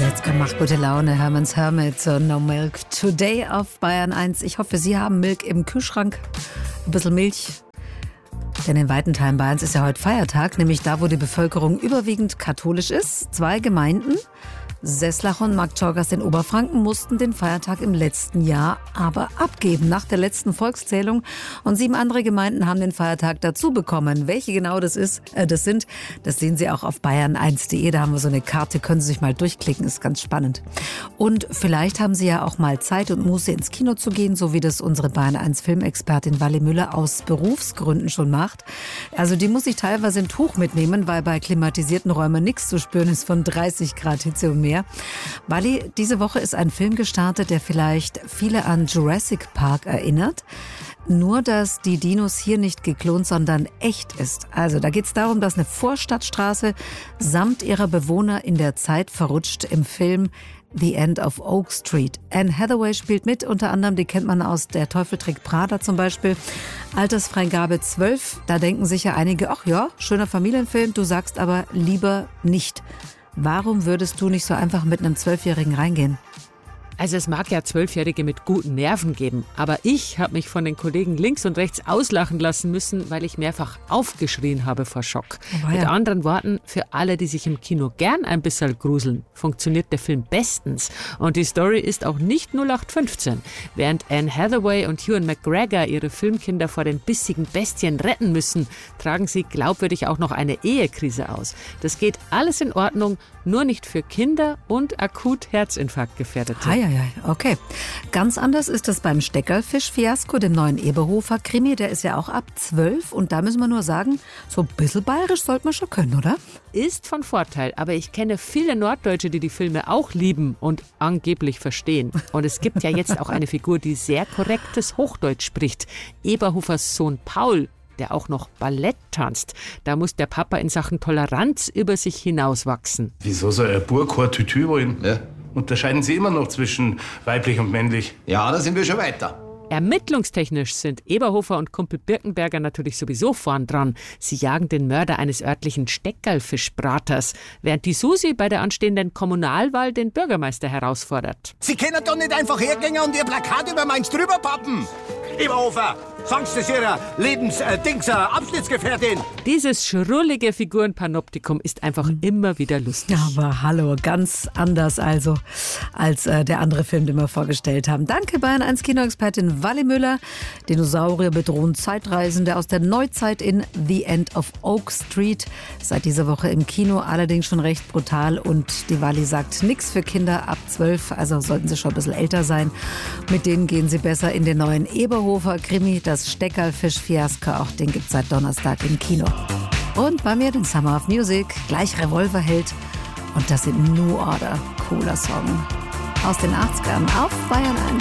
Jetzt macht gute Laune. Herman's Hermit, No Milk Today auf Bayern 1. Ich hoffe, Sie haben Milk im Kühlschrank. Ein bisschen Milch. Denn in weiten Teilen Bayerns ist ja heute Feiertag, nämlich da, wo die Bevölkerung überwiegend katholisch ist. 2 Gemeinden, Seslach und Marktschorgast in Oberfranken, mussten den Feiertag im letzten Jahr aber abgeben, nach der letzten Volkszählung. Und 7 andere Gemeinden haben den Feiertag dazu bekommen. Welche genau das sind, das sehen Sie auch auf bayern1.de. Da haben wir so eine Karte, können Sie sich mal durchklicken, ist ganz spannend. Und vielleicht haben Sie ja auch mal Zeit und Muße, ins Kino zu gehen, so wie das unsere Bayern1-Filmexpertin Wally Müller aus Berufsgründen schon macht. Also die muss ich teilweise ein Tuch mitnehmen, weil bei klimatisierten Räumen nichts zu spüren ist von 30 Grad Hitze und mehr. Wally, diese Woche ist ein Film gestartet, der vielleicht viele an Jurassic Park erinnert. Nur, dass die Dinos hier nicht geklont, sondern echt ist. Also da geht es darum, dass eine Vorstadtstraße samt ihrer Bewohner in der Zeit verrutscht im Film The End of Oak Street. Anne Hathaway spielt mit, unter anderem, die kennt man aus Der Teufel trägt Prada zum Beispiel. Altersfreigabe 12, da denken sicher einige, ach ja, schöner Familienfilm, du sagst aber lieber nicht. Warum würdest du nicht so einfach mit einem 12-Jährigen reingehen? Also es mag ja 12-Jährige mit guten Nerven geben, aber ich habe mich von den Kollegen links und rechts auslachen lassen müssen, weil ich mehrfach aufgeschrien habe vor Schock. Oh, ja. Mit anderen Worten, für alle, die sich im Kino gern ein bisschen gruseln, funktioniert der Film bestens. Und die Story ist auch nicht 0815. Während Anne Hathaway und Ewan McGregor ihre Filmkinder vor den bissigen Bestien retten müssen, tragen sie glaubwürdig auch noch eine Ehekrise aus. Das geht alles in Ordnung, nur nicht für Kinder und akut Herzinfarktgefährdete. Okay. Ganz anders ist es beim Steckerlfisch-Fiasko, dem neuen Eberhofer-Krimi. Der ist ja auch ab 12 und da müssen wir nur sagen, so ein bisschen bayerisch sollte man schon können, oder? Ist von Vorteil, aber ich kenne viele Norddeutsche, die die Filme auch lieben und angeblich verstehen. Und es gibt ja jetzt auch eine Figur, die sehr korrektes Hochdeutsch spricht. Eberhofers Sohn Paul, der auch noch Ballett tanzt. Da muss der Papa in Sachen Toleranz über sich hinauswachsen. Wieso soll ein Bub kein Tütü wollen? Ja. Unterscheiden Sie immer noch zwischen weiblich und männlich? Ja, da sind wir schon weiter. Ermittlungstechnisch sind Eberhofer und Kumpel Birkenberger natürlich sowieso vorn dran. Sie jagen den Mörder eines örtlichen Steckerlfischbraters, während die Susi bei der anstehenden Kommunalwahl den Bürgermeister herausfordert. Sie können doch nicht einfach hergehen und Ihr Plakat über meins drüber pappen. Eberhofer, sagst du Ihrer Abschnittsgefährtin? Dieses schrullige Figurenpanoptikum ist einfach immer wieder lustig. Aber hallo, ganz anders also als der andere Film, den wir vorgestellt haben. Danke Bayern 1 Kinoexpertin Wally Müller. Dinosaurier bedrohen Zeitreisende aus der Neuzeit in The End of Oak Street. Seit dieser Woche im Kino, allerdings schon recht brutal. Und die Wally sagt, nichts für Kinder ab 12, also sollten sie schon ein bisschen älter sein. Mit denen gehen sie besser in den neuen Eberhofer-Krimi, das Steckerlfisch-Fiasko. Auch den gibt es seit Donnerstag im Kino. Und bei mir den Summer of Music, gleich Revolverheld. Und das sind New Order, cooler Song aus den 80ern auf Bayern 1.